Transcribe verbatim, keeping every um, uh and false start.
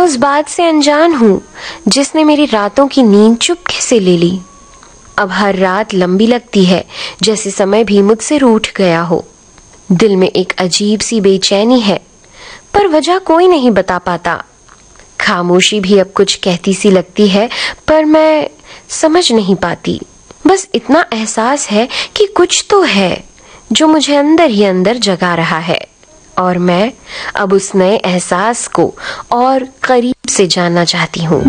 उस बात से अनजान हूँ जिसने मेरी रातों की नींद चुपके से ले ली। अब हर रात लंबी लगती है, जैसे समय भी मुझसे रूठ गया हो। दिल में एक अजीब सी बेचैनी है, पर वजह कोई नहीं बता पाता। खामोशी भी अब कुछ कहती सी लगती है, पर मैं समझ नहीं पाती। बस इतना एहसास है कि कुछ तो है जो मुझे अंदर ही अंदर जगा रहा है, और मैं अब उस नए एहसास को और करीब से जानना चाहती हूँ।